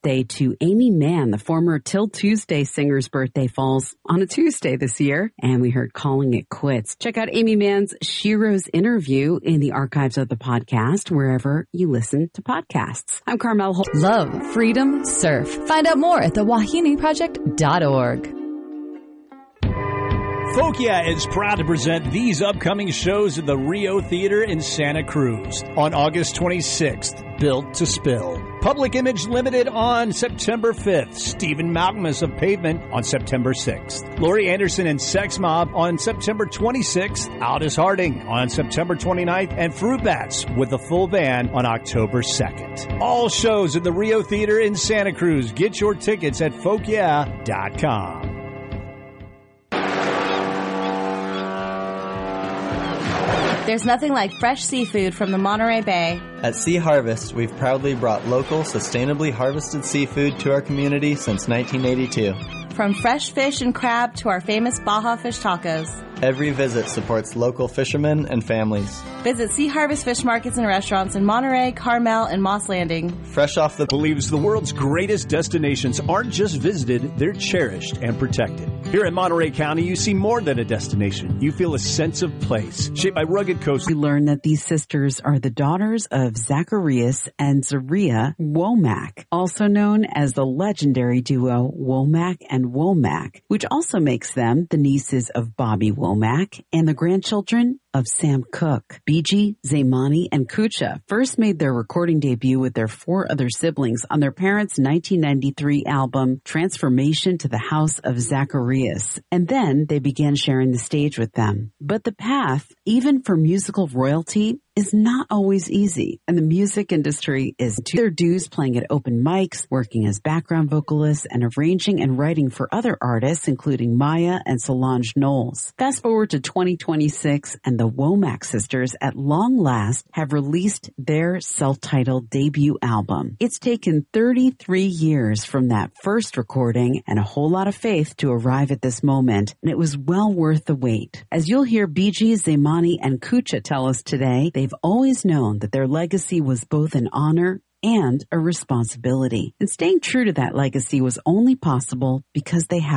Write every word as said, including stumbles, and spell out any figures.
birthday to Amy Mann. The former Till Tuesday singer's birthday falls on a Tuesday this year, and we heard Calling It Quits. Check out Amy Mann's Shero's interview in the archives of the podcast, wherever you listen to podcasts. I'm Carmel Holt. Love, freedom, surf. Find out more at the wahine project dot org. Folkia is proud to present these upcoming shows at the Rio Theater in Santa Cruz on August twenty-sixth, Built to Spill. Public Image Limited on September fifth. Stephen Malcolmus of Pavement on September sixth. Laurie Anderson and Sex Mob on September twenty-sixth. Aldous Harding on September twenty-ninth. And Fruit Bats with the full band on October second. All shows at the Rio Theater in Santa Cruz. Get your tickets at folkia dot com. There's nothing like fresh seafood from the Monterey Bay. At Sea Harvest, we've proudly brought local, sustainably harvested seafood to our community since nineteen eighty-two. From fresh fish and crab to our famous Baja fish tacos. Every visit supports local fishermen and families. Visit Sea Harvest Fish Markets and Restaurants in Monterey, Carmel, and Moss Landing. Fresh off the... Believes the world's greatest destinations aren't just visited, they're cherished and protected. Here in Monterey County, you see more than a destination. You feel a sense of place, shaped by rugged coast. We learn that these sisters are the daughters of Zacharias and Zaria Womack, also known as the legendary duo Womack and Womack, which also makes them the nieces of Bobby Womack and the grandchildren of Sam Cooke. Biji, Zaimani, and Kucha first made their recording debut with their four other siblings on their parents' nineteen ninety-three album, Transformation to the House of Zacharias, and then they began sharing the stage with them. But the path, even for musical royalty, is not always easy, and the music industry is to their dues playing at open mics, working as background vocalists, and arranging and writing for other artists, including Maya and Solange Knowles. Fast forward to twenty twenty-six, and the Womack sisters, at long last, have released their self-titled debut album. It's taken thirty-three years from that first recording and a whole lot of faith to arrive at this moment, and it was well worth the wait. As you'll hear Biji, Zaimani, and Kucha tell us today, they've always known that their legacy was both an honor and a responsibility. And staying true to that legacy was only possible because they have